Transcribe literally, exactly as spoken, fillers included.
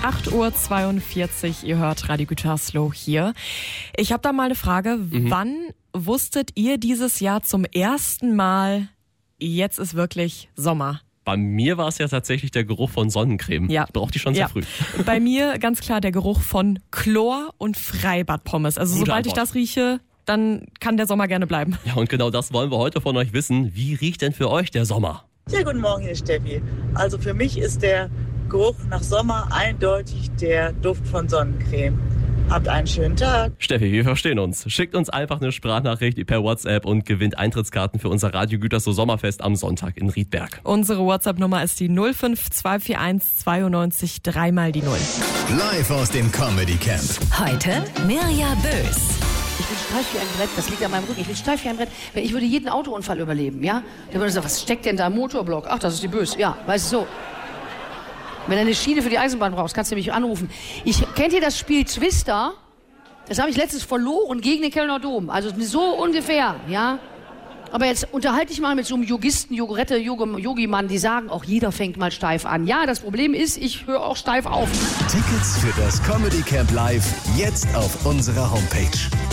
acht Uhr zweiundvierzig, ihr hört Radio Gütersloh hier. Ich habe da mal eine Frage. Mhm. Wann wusstet ihr dieses Jahr zum ersten Mal, jetzt ist wirklich Sommer? Bei mir war es ja tatsächlich der Geruch von Sonnencreme. Ja. Ich brauchte die schon sehr ja. früh. Bei mir ganz klar der Geruch von Chlor und Freibadpommes. Also Gute sobald Antwort. ich das rieche, dann kann der Sommer gerne bleiben. Ja, und genau das wollen wir heute von euch wissen. Wie riecht denn für euch der Sommer? Ja, guten Morgen, hier ist Steffi. Also für mich ist der Geruch nach Sommer eindeutig der Duft von Sonnencreme. Habt einen schönen Tag. Steffi, wir verstehen uns. Schickt uns einfach eine Sprachnachricht per WhatsApp und gewinnt Eintrittskarten für unser Radio Gütersloh Sommerfest am Sonntag in Riedberg. Unsere WhatsApp-Nummer ist die null fünf zwei vier eins zweiundneunzig dreimal die null. Live aus dem Comedy Camp. Heute Mirja Bös. Ich bin steif wie ein Brett, das liegt an meinem Rücken. Ich bin steif wie ein Brett. Ich würde jeden Autounfall überleben, ja? Der würde sagen, was steckt denn da im Motorblock? Ach, das ist die Bös. Ja, weißt du, so. Wenn du eine Schiene für die Eisenbahn brauchst, kannst du mich anrufen. Ich, kennt ihr das Spiel Twister? Das habe ich letztens verloren gegen den Kölner Dom. Also so ungefähr, ja? Aber jetzt unterhalte ich mal mit so einem Yogisten, Yogurette, Yogi-Mann, die sagen, auch jeder fängt mal steif an. Ja, das Problem ist, ich höre auch steif auf. Tickets für das Comedy Camp Live jetzt auf unserer Homepage.